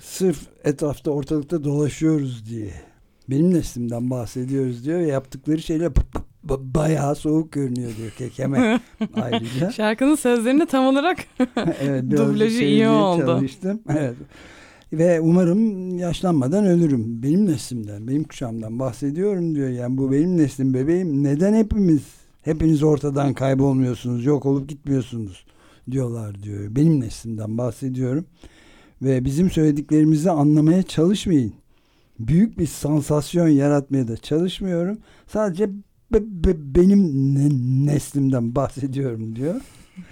sırf etrafta ortalıkta dolaşıyoruz diye benim neslimden bahsediyoruz diyor. Yaptıkları şeyler bayağı soğuk görünüyor diyor Kekeme ayrıca. Şarkının sözlerini tam olarak evet, dublajı iyi oldu. Çalıştım. Evet. Ve umarım yaşlanmadan ölürüm. Benim neslimden, benim kuşağımdan bahsediyorum diyor. Yani bu benim neslim bebeğim. Neden hepiniz ortadan kaybolmuyorsunuz, yok olup gitmiyorsunuz diyorlar diyor. Benim neslimden bahsediyorum. Ve bizim söylediklerimizi anlamaya çalışmayın. Büyük bir sansasyon yaratmaya da çalışmıyorum. Sadece benim neslimden bahsediyorum diyor.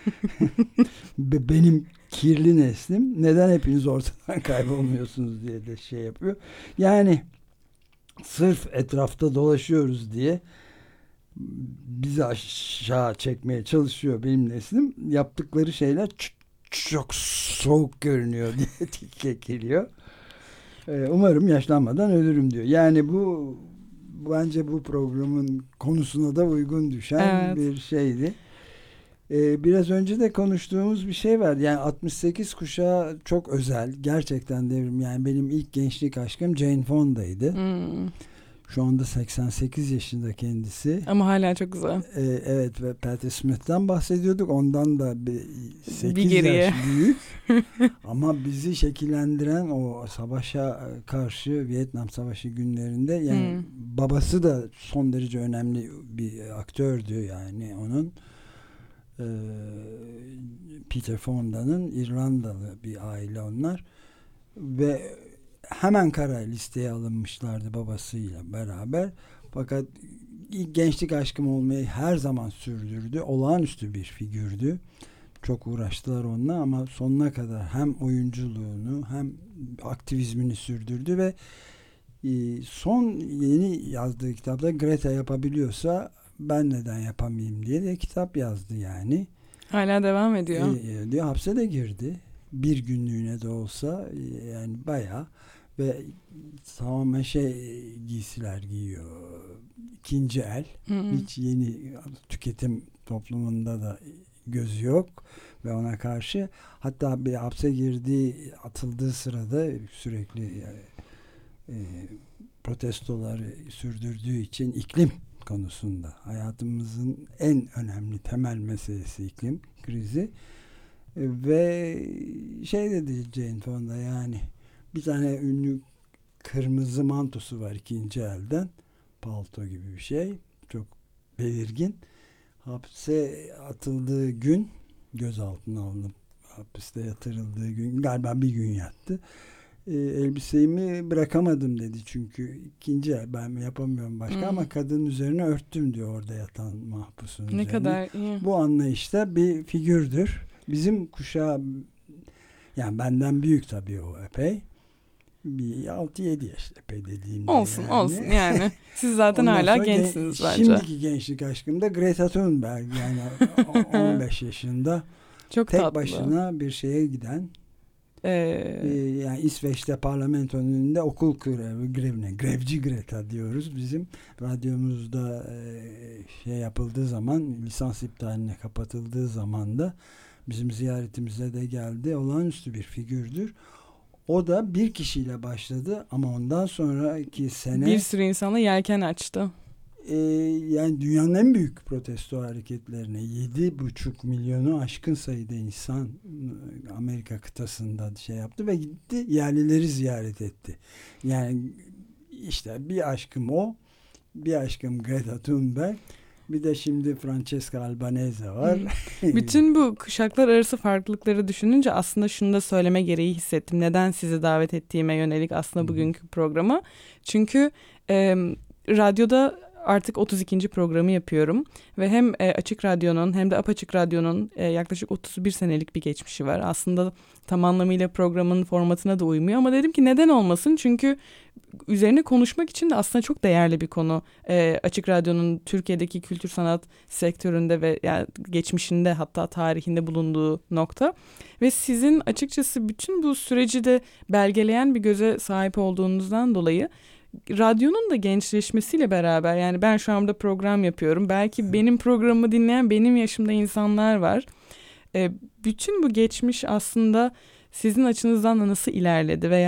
Benim kirli neslim. Neden hepiniz ortadan kaybolmuyorsunuz diye de şey yapıyor. Yani sırf etrafta dolaşıyoruz diye bizi aşağı çekmeye çalışıyor benim neslim. Yaptıkları şeyler çok soğuk görünüyor diye dikkat geliyor. Umarım yaşlanmadan ölürüm diyor. Yani bu bence bu programın konusuna da uygun düşen bir şeydi. Biraz önce de konuştuğumuz bir şey var. Yani 68 kuşağı çok özel. Gerçekten devrim. Yani benim ilk gençlik aşkım Jane Fonda'ydı. Şu anda 88 yaşında kendisi. Ama hala çok güzel. Evet ve Patti Smith'ten bahsediyorduk. Ondan da 8 yaş büyük. Ama bizi şekillendiren o savaşa karşı Vietnam Savaşı günlerinde yani babası da son derece önemli bir aktördü yani onun. Peter Fonda'nın İrlandalı bir aile onlar ve hemen kara listeye alınmışlardı babasıyla beraber. Fakat gençlik aşkım olmayı her zaman sürdürdü. Olağanüstü bir figürdü. Çok uğraştılar onunla ama sonuna kadar hem oyunculuğunu hem aktivizmini sürdürdü ve son yeni yazdığı kitapta Greta yapabiliyorsa ben neden yapamayayım diye de kitap yazdı yani. Hala devam ediyor. Diyor, hapse de girdi. Bir günlüğüne de olsa yani bayağı ve tamamen giysiler giyiyor. İkinci el. Hiç yeni tüketim toplumunda da gözü yok ve ona karşı hatta bir hapse girdiği atıldığı sırada sürekli protestoları sürdürdüğü için iklim konusunda hayatımızın en önemli temel meselesi iklim krizi ve dedi Jane Fonda yani bir tane ünlü kırmızı mantosu var ikinci elden palto gibi bir şey çok belirgin hapse atıldığı gün gözaltına alınıp hapiste yatırıldığı gün galiba bir gün yattı. Elbisemi bırakamadım dedi çünkü ikinci el ben yapamıyorum başka ama kadının üzerine örttüm diyor orada yatan mahpusun üzerine. Ne kadar iyi. Bu anlayışta bir figürdür. Bizim kuşağı yani benden büyük tabii o epey. Bir 6-7 yaş epey dediğimde. Olsun yani. Siz zaten hala gençsiniz bence. Şimdiki gençlik aşkımda Greta Thunberg yani 15 yaşında çok tek tatlı. başına bir şeye giden yani İsveç'te parlamentonun önünde okul grevine grevci Greta diyoruz bizim radyomuzda yapıldığı zaman lisans iptaline kapatıldığı zaman da bizim ziyaretimize de geldi olağanüstü bir figürdür o da bir kişiyle başladı ama ondan sonraki sene bir sürü insana yelken açtı. Yani dünyanın en büyük protesto hareketlerine 7,5 milyonu aşkın sayıda insan Amerika kıtasında yaptı ve gitti yerlileri ziyaret etti. Yani işte bir aşkım o, bir aşkım Greta Thunberg, bir de şimdi Francesca Albanese var. Bütün bu kuşaklar arası farklılıkları düşününce aslında şunu da söyleme gereği hissettim. Neden sizi davet ettiğime yönelik aslında bugünkü programa. Çünkü radyoda artık 32. programı yapıyorum ve hem Açık Radyo'nun hem de Apaçık Radyo'nun yaklaşık 31 senelik bir geçmişi var. Aslında tam anlamıyla programın formatına da uymuyor ama dedim ki neden olmasın? Çünkü üzerine konuşmak için de aslında çok değerli bir konu. Açık Radyo'nun Türkiye'deki kültür sanat sektöründe ve yani geçmişinde hatta tarihinde bulunduğu nokta. Ve sizin açıkçası bütün bu süreci de belgeleyen bir göze sahip olduğunuzdan dolayı radyonun da gençleşmesiyle beraber yani ben şu anda program yapıyorum. Belki benim programımı dinleyen benim yaşımda insanlar var. Bütün bu geçmiş aslında sizin açınızdan da nasıl ilerledi veya